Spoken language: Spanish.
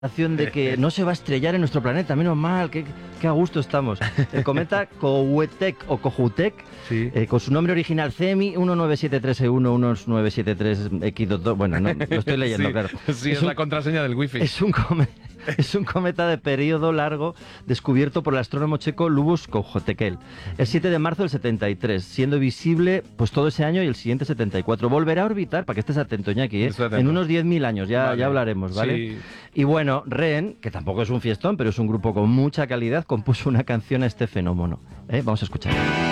de que no se va a estrellar en nuestro planeta, menos mal, qué a gusto estamos. El cometa Cohuetec o Cojutek, Sí. con su nombre original CEMI 1973E11973X22, bueno, no, lo estoy leyendo, Sí, claro. Sí, es la contraseña del wifi. Es un cometa de periodo largo descubierto por el astrónomo checo Lubos Kohoutek el 7 de marzo del 73, siendo visible pues todo ese año y el siguiente 74. Volverá a orbitar, para que estés atento, Iñaki, Estoy atento. en unos 10.000 años, Vale. ya hablaremos, ¿vale? Sí. Y bueno, Ren, que tampoco es un fiestón, pero es un grupo con mucha calidad, compuso una canción a este fenómeno. Vamos a escuchar.